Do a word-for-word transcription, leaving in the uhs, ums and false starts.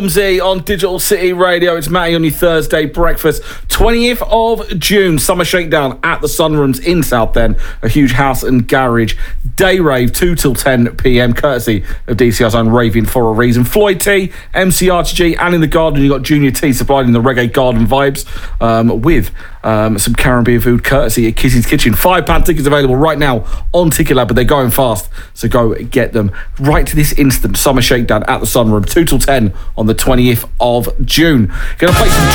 Stormzy on Digital City Radio. It's Matty on your Thursday breakfast. twentieth of June, Summer Shakedown at the Sunrooms in Southend. A huge house and garage day rave, two till ten p.m, courtesy of D C R's own Raving for a Reason. Floyd T, M C R T G, and in the garden, you got Junior T supplying the reggae garden vibes um, with um, some Caribbean food courtesy at Kissy's Kitchen. Five pound tickets available right now on Ticket Lab, but they're going fast, so go get them right to this instant. Summer Shakedown at the Sunroom, two till ten on the twentieth of June. Gonna play some